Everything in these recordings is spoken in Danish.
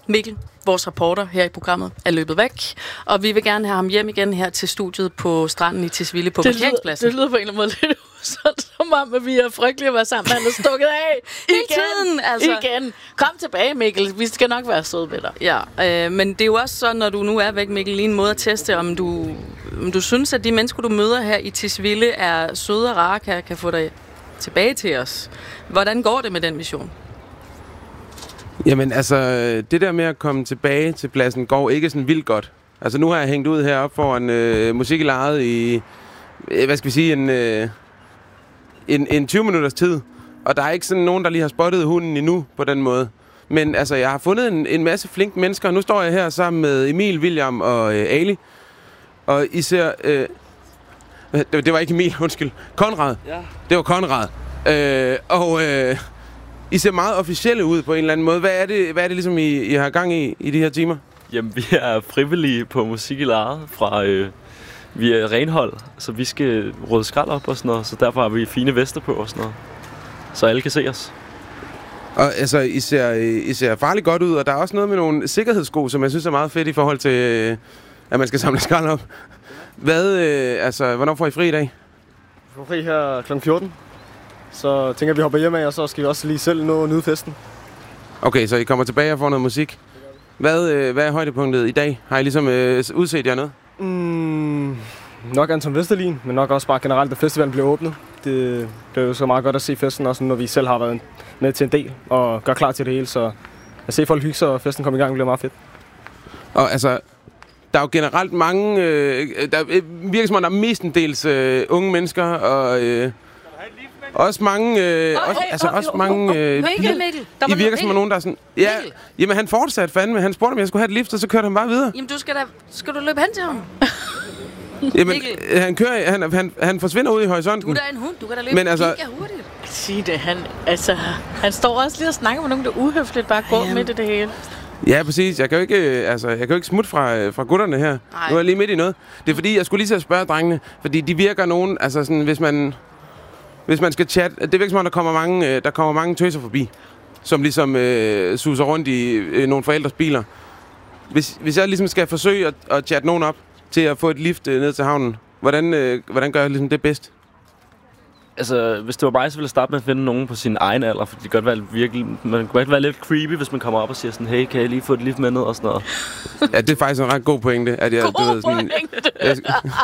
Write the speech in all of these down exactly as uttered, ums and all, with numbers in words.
Mikkel, vores reporter her i programmet, er løbet væk, og vi vil gerne have ham hjem igen her til studiet på stranden i Tisvilde på parkeringspladsen. Det lyder på en eller anden måde lidt sådan, som om, at vi er frygtelige at være sammen. Han er stukket af Hele tiden, altså. Igen. Kom tilbage, Mikkel. Vi skal nok være søde ved dig. Ja, øh, men det er jo også sådan, når du nu er væk, Mikkel, lige en måde at teste, om du, om du synes, at de mennesker, du møder her i Tisvilde, er søde og rare, kan, kan få dig tilbage til os. Hvordan går det med den mission? Jamen altså, det der med at komme tilbage til pladsen går ikke sådan vildt godt. Altså nu har jeg hængt ud heroppe foran øh, musik i lejet i, øh, hvad skal vi sige, en, øh, en, en tyve minutters tid. Og der er ikke sådan nogen, der lige har spottet hunden endnu på den måde. Men altså, jeg har fundet en, en masse flinke mennesker, og nu står jeg her sammen med Emil, William og øh, Ali. Og I ser... Øh, det, det var ikke Emil, undskyld. Konrad. Ja. Det var Konrad. Øh, og... Øh, I ser meget officielle ud på en eller anden måde. Hvad er det, hvad er det ligesom, I, I har gang i i de her timer? Jamen, vi er frivillige på musik i lejet fra... Øh, vi er renhold, så vi skal rydde skrald op og sådan noget. Så derfor har vi fine vester på og sådan noget. Så alle kan se os. Og altså, I ser, I ser farligt godt ud, og der er også noget med nogle sikkerhedssko, som jeg synes er meget fedt i forhold til, øh, at man skal samle skrald op. Hvad, øh, altså, hvornår får I fri i dag? Vi får fri her klokken fjorten. Så tænker vi hopper hjem af, og så skal vi også lige selv nå at nyde festen. Okay, så I kommer tilbage og får noget musik. Hvad, øh, hvad er højdepunktet i dag? Har I ligesom øh, udset jer noget? Mm, nok Anton Vesterlin, men nok også bare generelt, at festivalen bliver åbnet. Det, det er jo så meget godt at se festen, også når vi selv har været med til en del og gør klar til det hele. Så at se folk hygge sig, og festen komme i gang, bliver meget fedt. Og altså, der er jo generelt mange... Øh, der virker som om, der er mestendels øh, unge mennesker, og... Øh, Også mange, øh, oh, også, hey, altså oh, også oh, mange øh, Mikkel, piger. Mikkel. I virker som nogen, der er sådan... Ja, jamen han fortsatte fandme. Han spurgte, om jeg skulle have et lift, og så kørte han bare videre. Jamen du skal da... Skal du løbe hen til ham? Jamen, han kører... Han, han, han forsvinder ud i horisonten. Du er da en hund. Du kan da løbe men altså, mega hurtigt. Sig det, han... Altså, han står også lige og snakker med nogen, der er uhøfligt bare går Jamen. midt i det hele. Ja, præcis. Jeg kan jo ikke, altså, jeg kan jo ikke smutte fra, fra gutterne her. Nej. Nu er jeg lige midt i noget. Det er fordi, jeg skulle lige til at spørge drengene, fordi de virker nogen... Altså sådan, hvis man... Hvis man skal chatte, det virker som om, der kommer mange, der kommer mange tøser forbi, som ligesom øh, suser rundt i øh, nogle forældres biler. Hvis, hvis jeg ligesom skal forsøge at, at chatte nogen op til at få et lift øh, ned til havnen, hvordan, øh, hvordan gør jeg ligesom det bedst? Altså, hvis det var mig, så ville jeg starte med at finde nogen på sin egen alder, for det kan godt være virkelig, man kan godt være lidt creepy, hvis man kommer op og siger sådan, hey, kan jeg lige få et lift med ned og sådan noget. Ja, det er faktisk en ret god pointe. At jeg, God du ved, sådan, pointe! Jeg,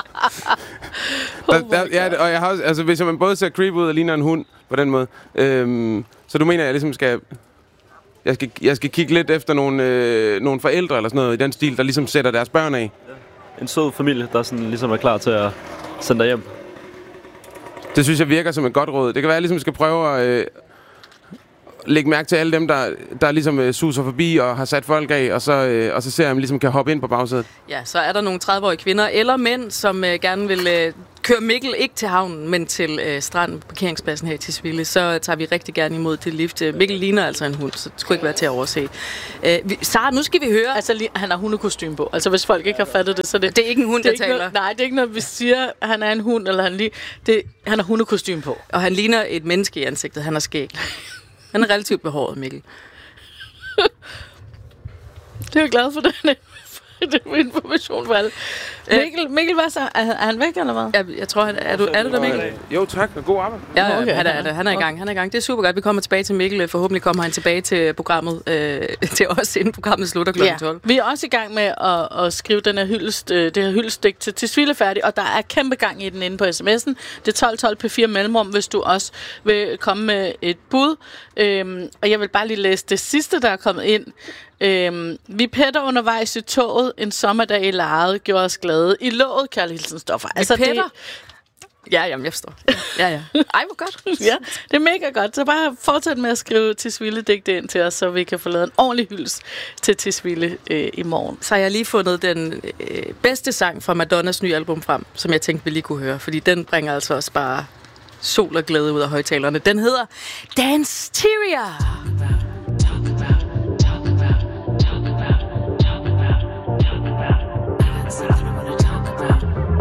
der, der, ja, og jeg har også, altså, hvis man både ser creepy ud og ligner en hund på den måde, øhm, så du mener, at jeg ligesom skal... Jeg skal, jeg skal kigge lidt efter nogle, øh, nogle forældre eller sådan noget i den stil, der ligesom sætter deres børn af. Ja. En sød familie, der sådan ligesom er klar til at sende dig hjem. Det synes jeg virker som et godt råd. Det kan være, at jeg ligesom skal prøve at øh, lægge mærke til alle dem, der, der ligesom øh, suser forbi og har sat folk af, og så, øh, og så ser jeg, om jeg ligesom kan hoppe ind på bagsædet. Ja, så er der nogle tredive-årige kvinder eller mænd, som øh, gerne vil øh, køre Mikkel ikke til havnen, men til øh, stranden på parkeringspladsen her i Tisvilde. Så tager vi rigtig gerne imod det lift. Mikkel ligner altså en hund, så det skulle ikke være til at overse. Øh, vi, Sara, nu skal vi høre... Altså, han har hundekostyme på. Altså, hvis folk ikke har fattet det, så det... Det er ikke en hund, der taler. Noget, nej, det er ikke noget, vi siger, at han er en hund, eller han lige... Det, han har hundekostyme på. Og han ligner et menneske i ansigtet. Han har skæg. Han er relativt behåret, Mikkel. Det er jeg glad for, den det er information for alle. Mikkel, Mikkel, hvad så? Er, er han væk, eller hvad? Jeg, jeg tror, han, er, du, er du der, Mikkel? Jo, tak. Og god arbejde. Ja, ja, okay, han, er, han er i gang. Han er i gang. Det er super godt. Vi kommer tilbage til Mikkel. Forhåbentlig kommer han tilbage til programmet, øh, til os, inden programmet slutter klokken tolv. Vi er også i gang med at, at skrive den her hyldest, det her hyldestik til Tisvilde færdig, og der er kæmpe gang i den inde på sms'en. Det er tolv tolv P fire mellemrum, hvis du også vil komme med et bud. Øhm, og jeg vil bare lige læse det sidste, der er kommet ind. Øhm, vi pætter undervejs i toget. En sommerdag i lejet gjorde os glade. I låget, kærlig hilsen Stoffer. Altså, pætter? Det... Ja, jamen, jeg forstår. Ja, ja. Ej, hvor godt. Ja, det er mega godt. Så bare fortsæt med at skrive Tisvilde-digte ind til os, så vi kan få lavet en ordentlig hyldest til Tisvilde øh, i morgen. Så har jeg lige fundet den øh, bedste sang fra Madonnas nye album frem, som jeg tænkte, vi lige kunne høre. Fordi den bringer altså også bare sol og glæde ud af højtalerne. Den hedder Danceteria.